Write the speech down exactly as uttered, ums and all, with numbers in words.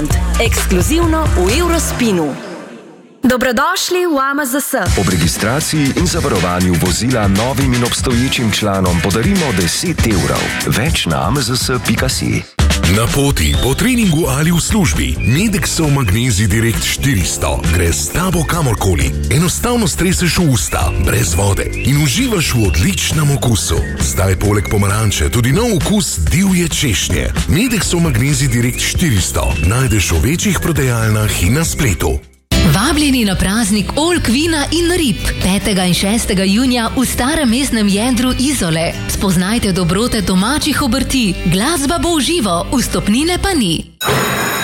Diamant, ekskluzivno v Eurospinu. Dobrodošli v A M Z S. Ob registraciji in zavarovanju vozila novim in obstoječim članom podarimo deset evrov. Več na a m z s pika si. Na poti, po treningu ali v službi, Medexov Magnezij Direkt štiristo gre s tabo kamorkoli. Enostavno streseš v usta, brez vode in uživaš v odličnem okusu. Zdaj poleg pomaranče tudi nov okus divje češnje. Medexov Magnezij Direkt štiristo najdeš v večjih prodajalnah in na spletu. Vabljeni na praznik oljk, vina in rib petega in šestega junija v starem mestnem jedru Izole. Spoznajte dobrote domačih obrti, glasba bo v živo, vstopnine pa ni.